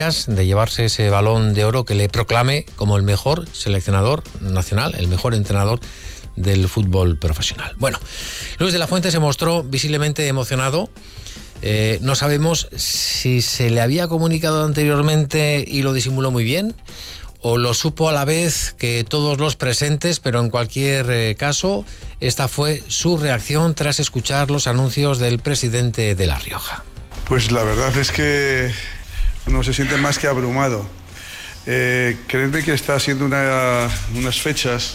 de llevarse ese Balón de Oro que le proclame como el mejor seleccionador nacional, el mejor entrenador del fútbol profesional. Bueno, Luis de la Fuente se mostró visiblemente emocionado. No sabemos si se le había comunicado anteriormente y lo disimuló muy bien, o lo supo a la vez que todos los presentes, pero en cualquier caso, esta fue su reacción tras escuchar los anuncios del presidente de La Rioja. Pues la verdad es que uno se siente más que abrumado. Creedme que está siendo unas fechas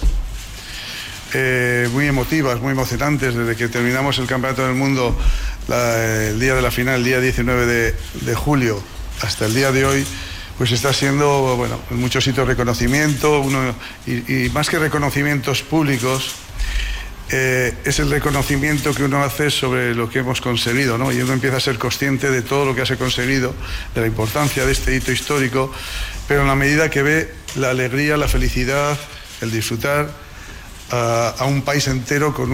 muy emotivas, muy emocionantes, desde que terminamos el Campeonato del Mundo el día de la final, el día 19 de julio, hasta el día de hoy. Pues está siendo, bueno, en muchos sitios reconocimiento, y más que reconocimientos públicos, es el reconocimiento que uno hace sobre lo que hemos conseguido, ¿no? Y uno empieza a ser consciente de todo lo que se ha conseguido, de la importancia de este hito histórico, pero en la medida que ve la alegría, la felicidad, el disfrutar a un país entero con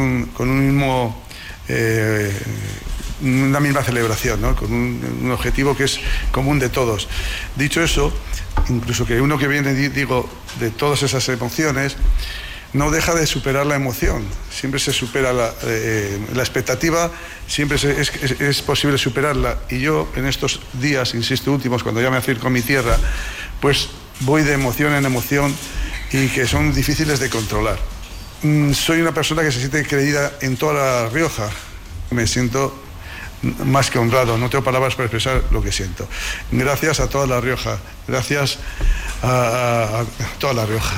una misma celebración, ¿no? Con un objetivo que es común de todos. Dicho eso, incluso que uno que viene, digo, de todas esas emociones, no deja de superar la emoción. Siempre se supera la expectativa, siempre es posible superarla. Y yo en estos días, insisto, últimos, cuando ya me acerco a mi tierra, pues voy de emoción en emoción y que son difíciles de controlar. Soy una persona que se siente creída en toda La Rioja. Me siento más que honrado, no tengo palabras para expresar lo que siento. Gracias a toda La Rioja, gracias a toda La Rioja.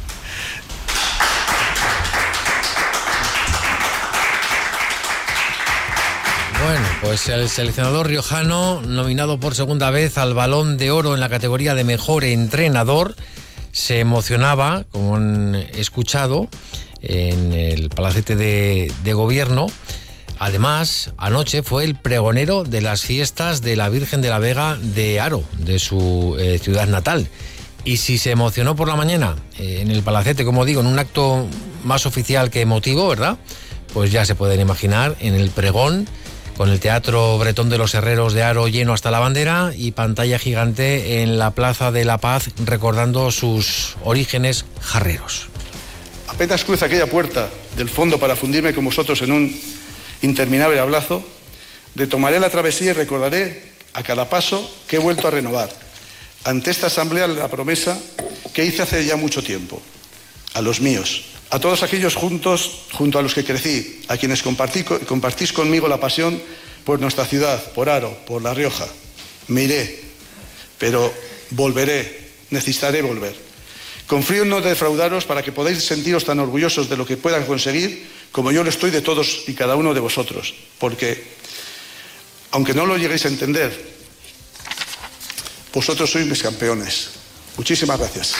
Bueno, pues el seleccionador riojano, nominado por segunda vez al Balón de Oro en la categoría de mejor entrenador, se emocionaba, como han escuchado, en el palacete de gobierno. Además, anoche fue el pregonero de las fiestas de la Virgen de la Vega de Haro, de su ciudad natal. Y si se emocionó por la mañana en el palacete, como digo, en un acto más oficial que emotivo, ¿verdad? Pues ya se pueden imaginar en el pregón, con el Teatro Bretón de los Herreros de Haro lleno hasta la bandera y pantalla gigante en la Plaza de la Paz, recordando sus orígenes jarreros. Apenas cruza aquella puerta del fondo para fundirme con vosotros en un interminable abrazo, retomaré la travesía y recordaré a cada paso que he vuelto a renovar ante esta asamblea la promesa que hice hace ya mucho tiempo, a los míos, a todos aquellos junto a los que crecí, a quienes compartís conmigo la pasión por nuestra ciudad, por Haro, por La Rioja. Me iré, pero volveré, necesitaré volver. Confío en no defraudaros para que podáis sentiros tan orgullosos de lo que puedan conseguir como yo lo estoy de todos y cada uno de vosotros, porque, aunque no lo lleguéis a entender, vosotros sois mis campeones. Muchísimas gracias.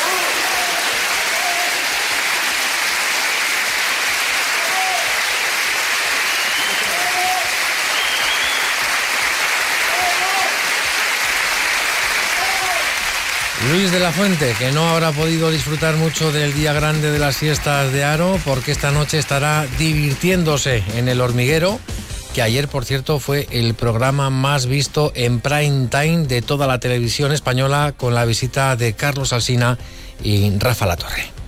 Luis de la Fuente, que no habrá podido disfrutar mucho del día grande de las fiestas de Haro, porque esta noche estará divirtiéndose en El Hormiguero, que ayer, por cierto, fue el programa más visto en prime time de toda la televisión española, con la visita de Carlos Alsina y Rafa Latorre.